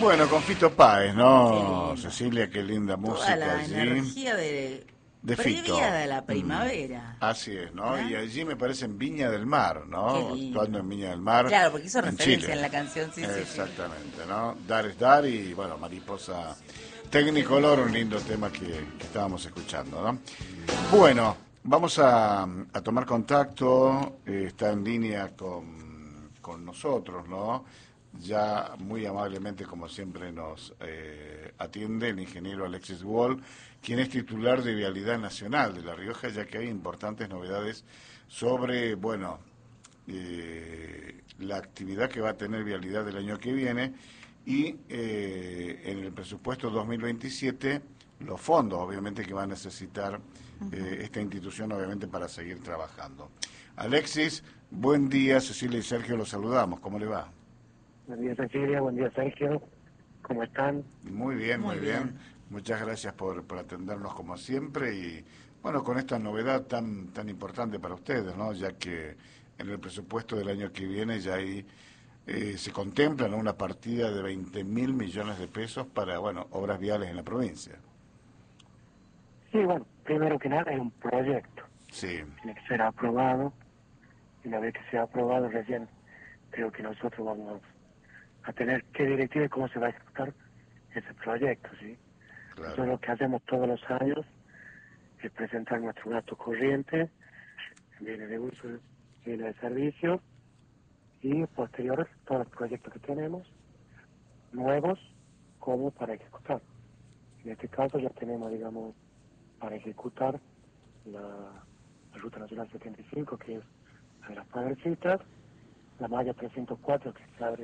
Bueno, con Fito Páez, Qué ¿no? lindo. Cecilia, qué linda Toda música la allí. energía De previa Fito. de la Mm. primavera, Así es, ¿no? Y ¿no? allí me parece en Viña del Mar, Qué ¿no? Actuando lindo. en Viña del Mar, Claro, porque hizo en referencia Chile. en la canción, sí, sí, sí. Exactamente, ¿no? Dar es dar y, bueno, Mariposa Technicolor, un lindo tema que estábamos escuchando, ¿no? Bueno, vamos a tomar contacto, está en línea con nosotros, ¿no? Ya muy amablemente, como siempre, nos atiende el ingeniero Alexis Wall, quien es titular de Vialidad Nacional de La Rioja, ya que hay importantes novedades sobre, bueno, la actividad que va a tener Vialidad el año que viene y en el presupuesto 2027 los fondos, obviamente, que va a necesitar esta institución, obviamente, para seguir trabajando. Alexis, buen día, Cecilia y Sergio, los saludamos, ¿cómo le va? Buen día, Cecilia. Buen día, Sergio. ¿Cómo están? Muy bien, Muy muy bien. bien. Muchas gracias por atendernos como siempre y bueno, con esta novedad tan importante para ustedes, ¿no? Ya que en el presupuesto del año que viene ya ahí se contempla, ¿no?, una partida de 20.000 millones de pesos para, bueno, obras viales en la provincia. Sí, bueno, primero que nada es un proyecto. Sí, Tiene que ser aprobado. Y una vez que sea aprobado, recién creo que nosotros vamos a tener qué directiva y cómo se va a ejecutar ese proyecto, ¿sí? claro. Nosotros lo que hacemos todos los años es presentar nuestro gasto corriente, bienes de uso, bienes de servicio, y posteriores todos los proyectos que tenemos, nuevos, como para ejecutar. En este caso ya tenemos, digamos, para ejecutar la Ruta Nacional 75, que es la de las Padrecitas, la malla 304, que se abre